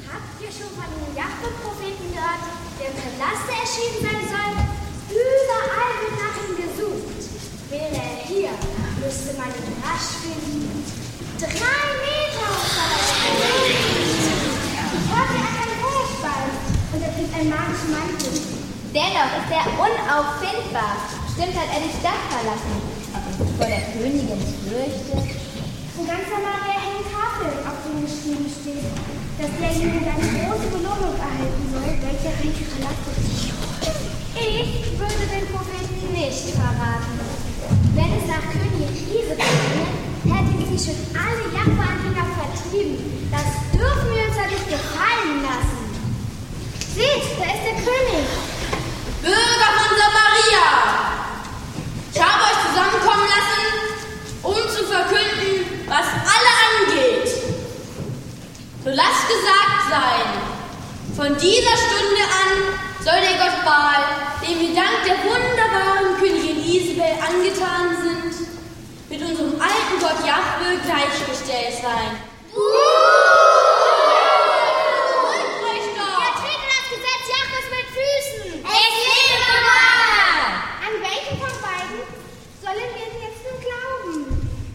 Habt ihr schon von dem Jahwe-Propheten gehört, der im Palast erschienen sein soll? Überall wird nach ihm gesucht. Wäre er hier, müsste man ihn rasch finden. 3 Meter soll er sein. Ich hörte einen Hochball und er trägt einen magischen Mantel. Dennoch ist er unauffindbar. Stimmt, hat er die Stadt verlassen. Vor der Königin fürchtet. In ganz Samaria hängen Tafeln, auf denen geschrieben steht, dass derjenige eine große Belohnung erhalten soll, welcher reiche verlassen. Ich würde den Propheten nicht verraten. Wenn es nach Königin Isabel ginge, hätten sie schon alle Jahwe-Anhänger vertrieben. Das dürfen wir uns ja nicht gefallen lassen. Seht, da ist der König. Bürger von Samaria, ich habe euch zusammenkommen lassen, um zu verkünden, was alle angeht. So lasst gesagt sein, von dieser Stunde an soll der Gott Baal, dem wir dank der wunderbaren Königin Isabel angetan sind, mit unserem alten Gott Jahwe gleichgestellt sein.